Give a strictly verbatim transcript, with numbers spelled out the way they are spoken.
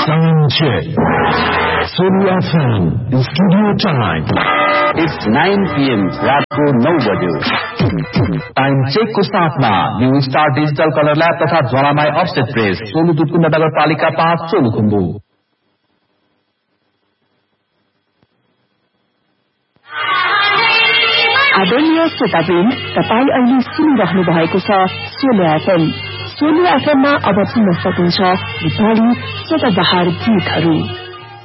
Sound check. Solo F M, studio time. It's nine p m रात को नौ बजे. टाइम चेक को साथ में new star digital colour lab तथा ज्वालामाई ऑफसेट प्रेस सोलु दुधकुण्ड नगरपालिका पाँच सोलुखुम्बु. आदरणीय श्रोतावृन्द, तपाईं अहिले सुनिरहनु भएको छ सोलो एफएम. सोलो एफएममा अब सुन्न सकिन्छ नेपाली सदाबहार गीतहरू.